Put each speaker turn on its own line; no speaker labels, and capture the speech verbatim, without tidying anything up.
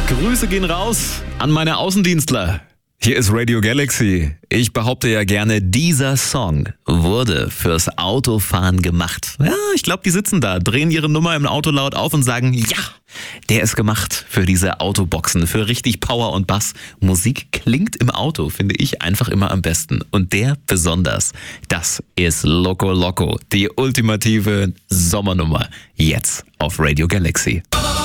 Grüße gehen raus an meine Außendienstler. Hier ist Radio Galaxy. Ich behaupte ja gerne, dieser Song wurde fürs Autofahren gemacht. Ja, ich glaube, die sitzen da, drehen ihre Nummer im Auto laut auf und sagen, ja, der ist gemacht für diese Autoboxen, für richtig Power und Bass. Musik klingt im Auto, finde ich einfach immer am besten. Und der besonders, das ist Loco Loco, die ultimative Sommernummer. Jetzt auf Radio Galaxy.